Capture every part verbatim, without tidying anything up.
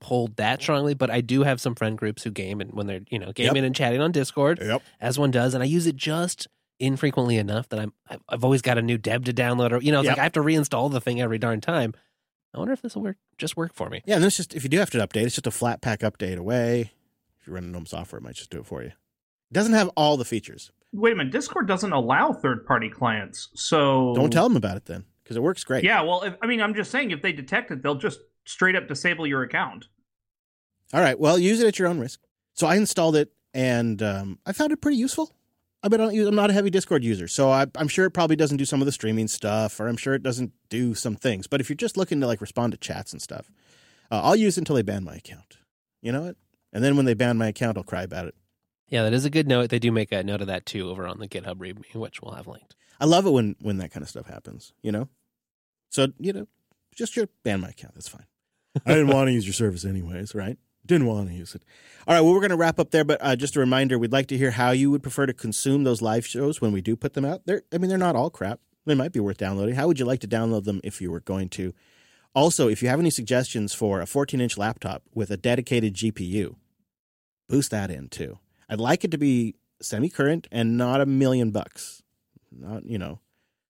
pulled that strongly, but I do have some friend groups who game and when they're, you know, gaming Yep. and chatting on Discord, Yep. as one does, and I use it just infrequently enough that I'm I've- I've always got a new deb to download, or you know, it's Yep. like I have to reinstall the thing every darn time. I wonder if this will work, just work for me. Yeah, and it's just if you do have to update, it's just a flat pack update away. If you're running GNOME software, it might just do it for you. It doesn't have all the features. Wait a minute, Discord doesn't allow third-party clients, so Don't tell them about it then, because it works great. Yeah, well, if, I mean, I'm just saying, if they detect it, they'll just straight up disable your account. All right, well, use it at your own risk. So I installed it, and um, I found it pretty useful. I mean, I don't use, I'm not a heavy Discord user, so I, I'm sure it probably doesn't do some of the streaming stuff, or I'm sure it doesn't do some things. But if you're just looking to like respond to chats and stuff, uh, I'll use it until they ban my account. You know what? And then when they ban my account, I'll cry about it. Yeah, that is a good note. They do make a note of that too over on the GitHub README, which we'll have linked. I love it when when that kind of stuff happens. You know, so you know, just your ban my account. That's fine. I didn't want to use your service anyways, right? Didn't want to use it. All right, well, we're going to wrap up there, but uh, just a reminder, we'd like to hear how you would prefer to consume those live shows when we do put them out. They're, I mean, they're not all crap. They might be worth downloading. How would you like to download them if you were going to? Also, if you have any suggestions for a fourteen-inch laptop with a dedicated G P U, boost that in, too. I'd like it to be semi-current and not a million bucks. Not, you know,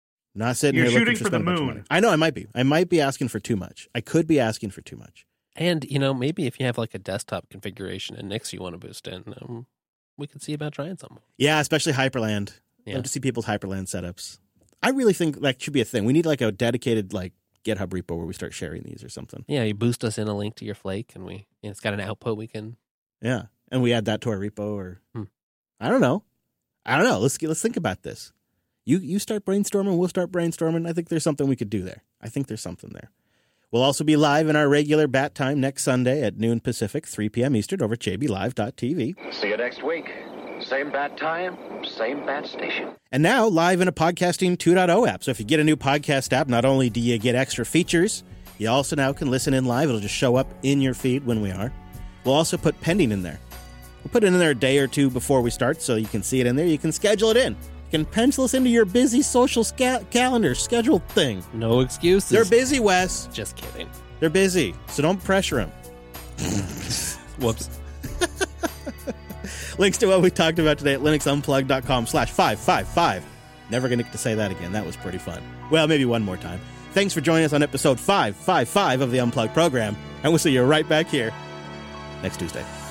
not sitting You're here looking shooting for for the spending a bunch of moon. money. I know I might be. I might be asking for too much. I could be asking for too much. And, you know, maybe if you have like a desktop configuration and Nix you want to boost in, um, we could see about trying something. Yeah, especially Hyperland. Yeah. Love to see people's Hyperland setups. I really think that should be a thing. We need like a dedicated like GitHub repo where we start sharing these or something. Yeah, you boost us in a link to your Flake, and we and it's got an output we can. Yeah, and we add that to our repo, or Hmm. I don't know. I don't know. Let's let's think about this. You you start brainstorming, we'll start brainstorming. I think there's something we could do there. I think there's something there. We'll also be live in our regular bat time next Sunday at noon Pacific, three p.m. Eastern over j b live dot t v. See you next week. Same bat time, same bat station. And now live in a Podcasting two point oh app. So if you get a new podcast app, not only do you get extra features, you also now can listen in live. It'll just show up in your feed when we are. We'll also put pending in there. We'll put it in there a day or two before we start so you can see it in there. You can schedule it in. You can pencil us into your busy social sca- calendar schedule thing. No excuses. They're busy, Wes. Just kidding. They're busy, so don't pressure them. Whoops. Links to what we talked about today at linuxunplugged.com slash 555. Never going to get to say that again. That was pretty fun. Well, maybe one more time. Thanks for joining us on episode five fifty-five of the Unplugged program, and we'll see you right back here next Tuesday.